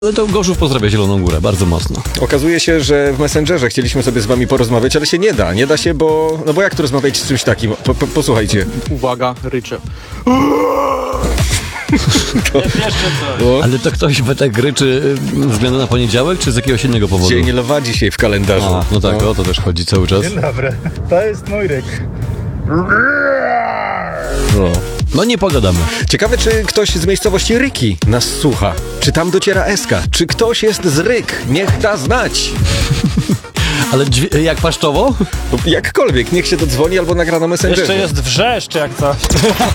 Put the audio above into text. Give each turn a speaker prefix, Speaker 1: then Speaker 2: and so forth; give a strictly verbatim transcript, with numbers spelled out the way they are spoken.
Speaker 1: Ale to Gorzów pozdrawia Zieloną Górę bardzo mocno.
Speaker 2: Okazuje się, że w Messengerze chcieliśmy sobie z wami porozmawiać, ale się nie da. Nie da się, bo... No bo jak tu rozmawiać z czymś takim? Po, po, posłuchajcie.
Speaker 3: Uwaga, rycze.
Speaker 2: To...
Speaker 1: O. Ale to ktoś we tak ryczy ze względu na poniedziałek, czy z jakiegoś innego powodu?
Speaker 2: Dzień lwa dzisiaj w kalendarzu.
Speaker 1: A, no tak, no. O to też chodzi cały czas.
Speaker 4: Dzień dobry, to jest mój ryk.
Speaker 1: No. no nie pogadamy.
Speaker 2: Ciekawe, czy ktoś z miejscowości Ryki nas słucha. Czy tam dociera eska? Czy ktoś jest z Ryk? Niech da znać.
Speaker 1: Ale dźwię- jak paszczowo?
Speaker 2: Jakkolwiek, niech się dodzwoni albo nagra na Messengerze.
Speaker 3: Jeszcze jest wrzeszcz jak coś.